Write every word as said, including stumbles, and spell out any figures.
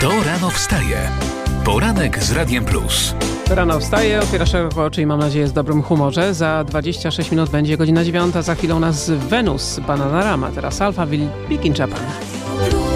To rano wstaje. Poranek z Radiem Plus. Rano wstaje, otwiera szeroko oczy i mam nadzieję z dobrym humorze. Za dwadzieścia sześć minut będzie godzina dziewiąta. Za chwilę u nas Wenus, Bananarama. Teraz Alphaville, Big in Japan.